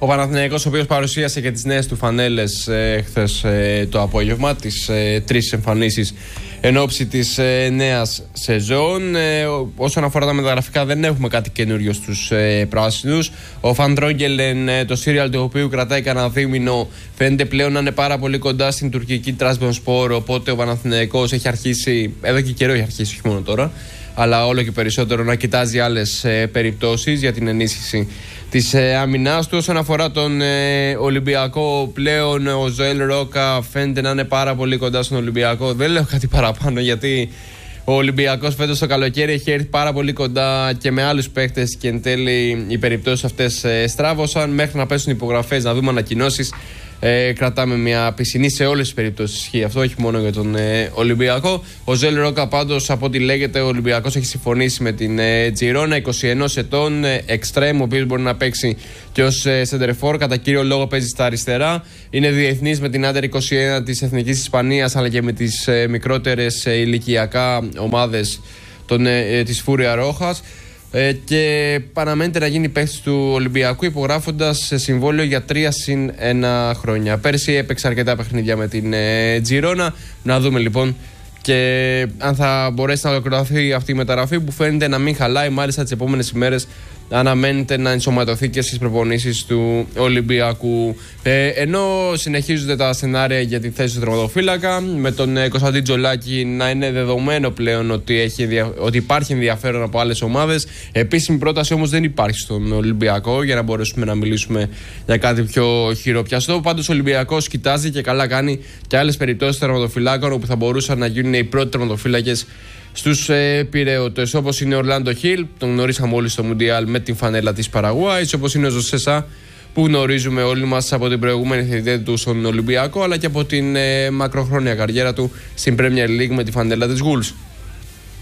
Ο Παναθηναϊκός, ο οποίος παρουσίασε και τις νέες του φανέλες χθες το απόγευμα, τις 3 εμφανίσεις εν ώψη της νέας σεζόν. Όσον αφορά τα μεταγραφικά, δεν έχουμε κάτι καινούριο στους πράσινους. Ο Φαν Τρόγκελεν, το σύριαλ του οποίου κρατάει κανένα δίμηνο, φαίνεται πλέον να είναι πάρα πολύ κοντά στην τουρκική Τρασμπονσπόρ. Οπότε ο Παναθηναϊκός έχει αρχίσει, εδώ και καιρό έχει αρχίσει, όχι μόνο τώρα, αλλά όλο και περισσότερο να κοιτάζει άλλες περιπτώσεις για την ενίσχυση της άμυνάς του. Όσον αφορά τον Ολυμπιακό, πλέον ο Ζωέλ Ρόκα φαίνεται να είναι πάρα πολύ κοντά στον Ολυμπιακό. Δεν λέω κάτι παραπάνω, γιατί ο Ολυμπιακός φέτος το καλοκαίρι έχει έρθει πάρα πολύ κοντά και με άλλους παίχτες και εν τέλει οι περιπτώσεις αυτές στράβωσαν. Μέχρι να πέσουν υπογραφές, να δούμε ανακοινώσεις, κρατάμε μια πισινή σε όλες τις περιπτώσεις. Ισχύει αυτό, όχι μόνο για τον Ολυμπιακό. Ο Ζέλ Ρόκα, πάντως, από ό,τι λέγεται, ο Ολυμπιακός έχει συμφωνήσει με την Τζιρόνα, 21 ετών, εξτρέμ, ο οποίος μπορεί να παίξει και ως σεντερφόρ. Κατά κύριο λόγο παίζει στα αριστερά. Είναι διεθνής με την Άντερ 21 της Εθνικής Ισπανίας, αλλά και με τις μικρότερες ηλικιακά ομάδες της Φούρια Ρόχας. Και παραμένεται να γίνει παίκτης του Ολυμπιακού, υπογράφοντας συμβόλαιο για 3 συν 1 χρόνια. Πέρσι έπαιξε αρκετά παιχνίδια με την Τζιρόνα. Να δούμε λοιπόν και αν θα μπορέσει να ολοκληρωθεί αυτή η μεταγραφή, που φαίνεται να μην χαλάει. Μάλιστα τις επόμενες ημέρες αναμένεται να ενσωματωθεί και στις προπονήσεις του Ολυμπιακού. Ενώ συνεχίζονται τα σενάρια για τη θέση του τερματοφύλακα, με τον Κωνσταντίν Τζολάκη να είναι δεδομένο πλέον ότι υπάρχει ενδιαφέρον από άλλες ομάδες. Επίσημη πρόταση όμως δεν υπάρχει στον Ολυμπιακό για να μπορέσουμε να μιλήσουμε για κάτι πιο χειροπιαστό. Πάντως ο Ολυμπιακός κοιτάζει, και καλά κάνει, και άλλες περιπτώσεις τερματοφυλάκων όπου θα μπορούσαν να γίνουν οι πρώτοι τερματοφύλακες στους Πειραιώτες, όπως είναι ο Ορλάντο Χιλ, τον γνωρίσαμε όλοι στο Μουντιάλ με την φανέλα της Παραγουάης, όπως είναι ο Ζωσέ Σα, που γνωρίζουμε όλοι μας από την προηγούμενη θητεία του στον Ολυμπιακό, αλλά και από την μακροχρόνια καριέρα του στην Premier League με τη φανέλα της Wolves.